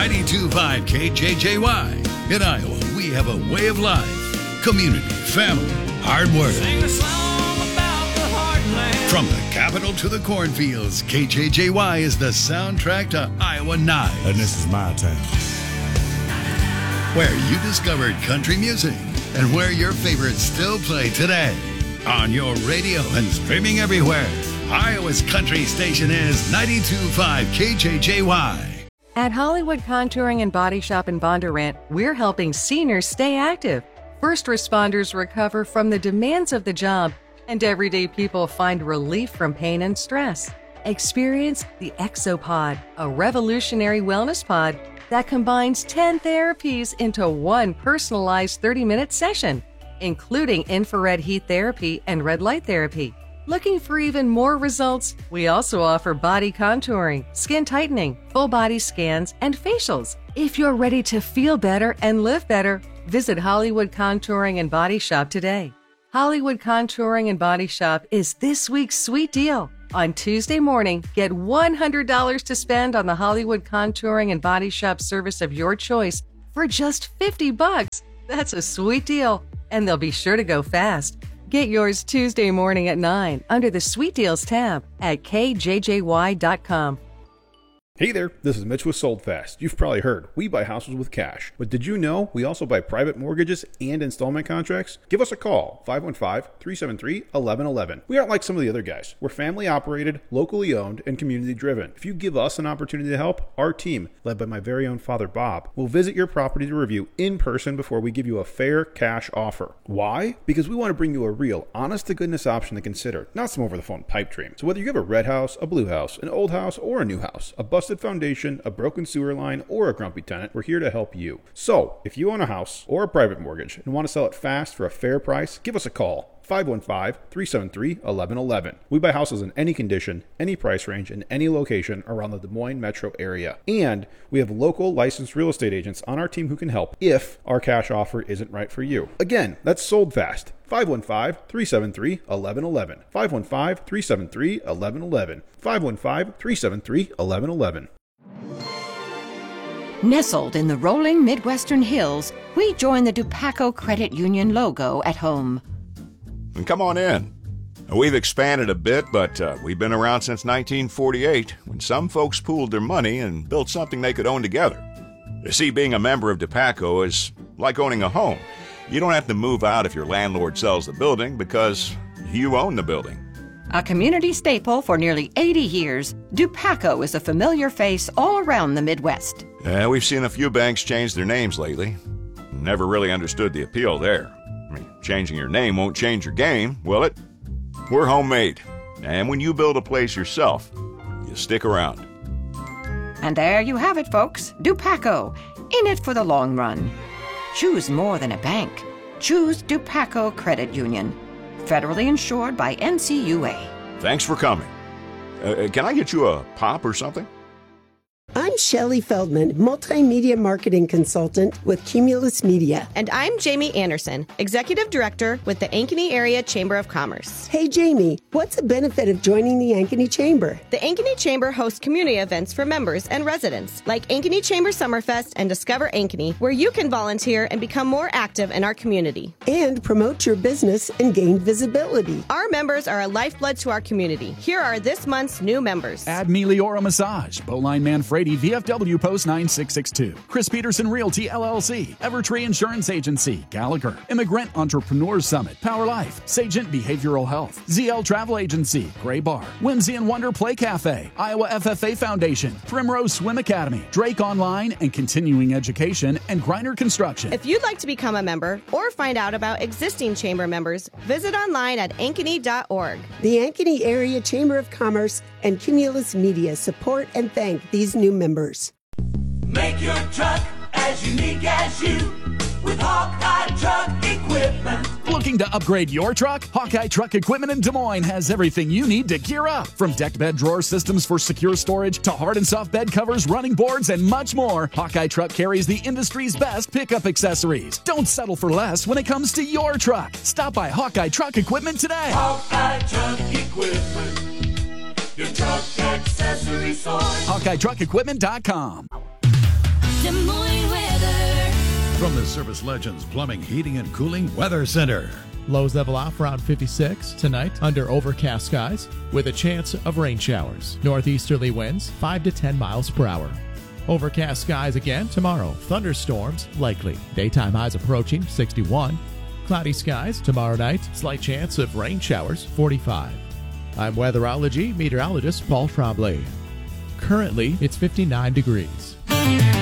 92.5 KJJY. In Iowa, we have a way of life, community, family, hard work. Sing a song about the heartland. From the capital to the cornfields, KJJY is the soundtrack to Iowa Nights. And this is my town. Where you discovered country music and where your favorites still play today. On your radio and streaming everywhere, Iowa's country station is 92.5 KJJY. At Hollywood Contouring and Body Shop in Bondurant, we're helping seniors stay active. First responders recover from the demands of the job, and everyday people find relief from pain and stress. Experience the ExoPod, a revolutionary wellness pod that combines 10 therapies into one personalized 30-minute session, including infrared heat therapy and red light therapy. Looking for even more results? We also offer body contouring, skin tightening, full body scans, and facials. If you're ready to feel better and live better, visit Hollywood Contouring and Body Shop today. Hollywood Contouring and Body Shop is this week's sweet deal. On Tuesday morning, get $100 to spend on the Hollywood Contouring and Body Shop service of your choice for just $50. That's a sweet deal, and they'll be sure to go fast. Get yours Tuesday morning at 9 under the Sweet Deals tab at kjjy.com. Hey there, this is Mitch with Sold Fast. You've probably heard, we buy houses with cash. But did you know we also buy private mortgages and installment contracts? Give us a call, 515-373-1111. We aren't like some of the other guys. We're family operated, locally owned, and community driven. If you give us an opportunity to help, our team, led by my very own father Bob, will visit your property to review in person before we give you a fair cash offer. Why? Because we want to bring you a real, honest-to-goodness option to consider, not some over-the-phone pipe dream. So whether you have a red house, a blue house, an old house, or a new house, a busted foundation, a broken sewer line, or a grumpy tenant, we're here to help you. So, if you own a house or a private mortgage and want to sell it fast for a fair price, give us a call. 515-373-1111. We buy houses in any condition, any price range, in any location around the Des Moines metro area. And we have local licensed real estate agents on our team who can help if our cash offer isn't right for you. Again, that's Sold Fast. 515-373-1111. 515-373-1111. 515-373-1111. Nestled in the rolling Midwestern hills, we join the Dupaco Credit Union logo at home. And come on in. We've expanded a bit, but we've been around since 1948, when some folks pooled their money and built something they could own together. You see, being a member of Dupaco is like owning a home. You don't have to move out if your landlord sells the building because you own the building. A community staple for nearly 80 years, Dupaco is a familiar face all around the Midwest. We've seen a few banks change their names lately. Never really understood the appeal there. I mean, changing your name won't change your game, will it? We're homemade. And when you build a place yourself, you stick around. And there you have it, folks. Dupaco, in it for the long run. Choose more than a bank. Choose Dupaco Credit Union. Federally insured by NCUA. Thanks for coming. Can I get you a pop or something? I'm Shelley Feldman, multimedia marketing consultant with Cumulus Media. And I'm Jamie Anderson, executive director with the Ankeny Area Chamber of Commerce. Hey, Jamie, what's the benefit of joining the Ankeny Chamber? The Ankeny Chamber hosts community events for members and residents, like Ankeny Chamber Summerfest and Discover Ankeny, where you can volunteer and become more active in our community. And promote your business and gain visibility. Our members are a lifeblood to our community. Here are this month's new members. Add Meliora Massage, Bowline Manfredi, VFW Post 9662, Chris Peterson Realty LLC, Evertree Insurance Agency, Gallagher, Immigrant Entrepreneurs Summit, Power Life, Sagent Behavioral Health, ZL Travel Agency, Gray Bar, Whimsy and Wonder Play Cafe, Iowa FFA Foundation, Primrose Swim Academy, Drake Online and Continuing Education, and Griner Construction. If you'd like to become a member or find out about existing chamber members, visit online at ankeny.org. The Ankeny Area Chamber of Commerce and Cumulus Media support and thank these new members. Make your truck as unique as you with Hawkeye Truck Equipment. Looking to upgrade your truck? Hawkeye Truck Equipment in Des Moines has everything you need to gear up. From deck bed drawer systems for secure storage to hard and soft bed covers, running boards, and much more, Hawkeye Truck carries the industry's best pickup accessories. Don't settle for less when it comes to your truck. Stop by Hawkeye Truck Equipment today. Hawkeye Truck Equipment, your truck accessory source. HawkeyeTruckEquipment.com. Des Moines weather. From the Service Legends Plumbing, Heating, and Cooling Weather Center. Lows level off around 56 tonight under overcast skies with a chance of rain showers. Northeasterly winds 5 to 10 miles per hour. Overcast skies again tomorrow. Thunderstorms likely. Daytime highs approaching 61. Cloudy skies tomorrow night. Slight chance of rain showers 45. I'm weatherology meteorologist Paul Trombley. Currently, it's 59 degrees.